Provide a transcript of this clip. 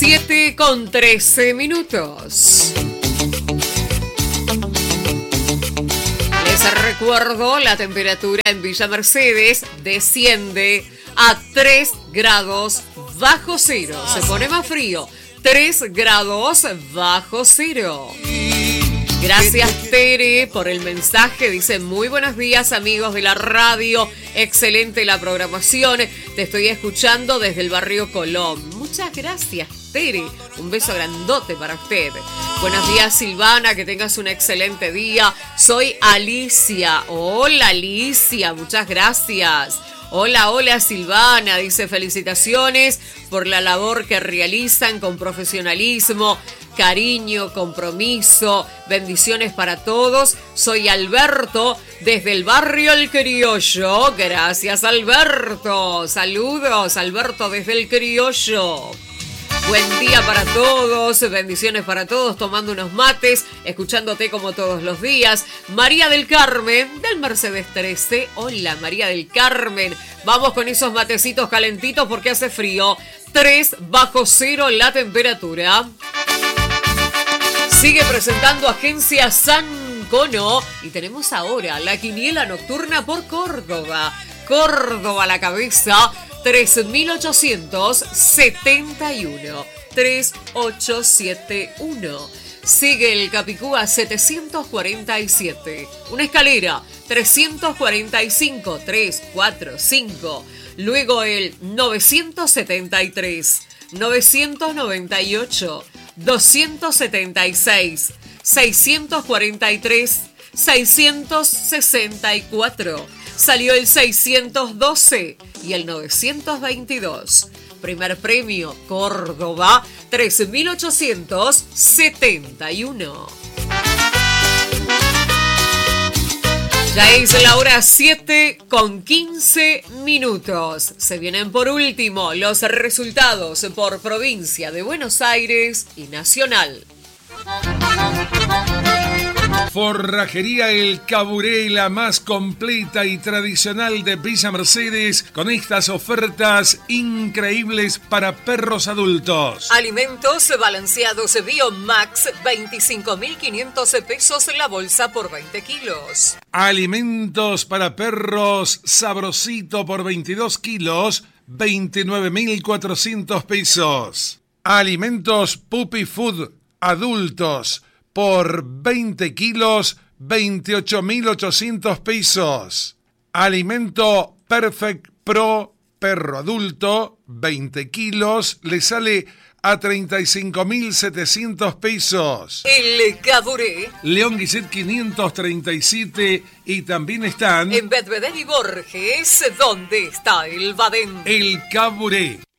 7:13. Les recuerdo, la temperatura en Villa Mercedes desciende a 3 grados bajo cero. Se pone más frío. 3 grados bajo cero. Gracias, Tere, por el mensaje. Dice, muy buenos días, amigos de la radio. Excelente la programación. Te estoy escuchando desde el barrio Colón. Muchas gracias, Tere. Un beso grandote para usted. Buenos días, Silvana. Que tengas un excelente día. Soy Alicia. Hola, Alicia. Muchas gracias. Hola, hola, Silvana. Dice, felicitaciones por la labor que realizan con profesionalismo, cariño, compromiso, bendiciones para todos. Soy Alberto desde el barrio El Criollo. Gracias, Alberto. Saludos, Alberto desde El Criollo. Buen día para todos, bendiciones para todos, tomando unos mates, escuchándote como todos los días. María del Carmen, del Mercedes 13. Hola, María del Carmen. Vamos con esos matecitos calentitos porque hace frío. 3 bajo cero la temperatura. Sigue presentando Agencia San Cono y tenemos ahora la quiniela nocturna por Córdoba. Córdoba a la cabeza, 3.871. 3871. Sigue el Capicúa 747. Una escalera 345. 345. Luego el 973. 998. 276. 643. 664. Salió el 612 y el 922. Primer premio, Córdoba, 13.871. Ya es la hora 7:15. Se vienen por último los resultados por provincia de Buenos Aires y nacional. Forrajería El Caburé, la más completa y tradicional de Villa Mercedes, con estas ofertas increíbles para perros adultos. Alimentos balanceados Biomax, 25.500 pesos la bolsa por 20 kilos. Alimentos para perros Sabrosito por 22 kilos, 29.400 pesos. Alimentos Puppy Food adultos por 20 kilos, 28.800 pesos. Alimento Perfect Pro perro adulto, 20 kilos, le sale a 35.700 pesos. El Caburé. León Guiset 537 y también están en Bedvedén y Borges, ¿dónde está el Badén? El Caburé.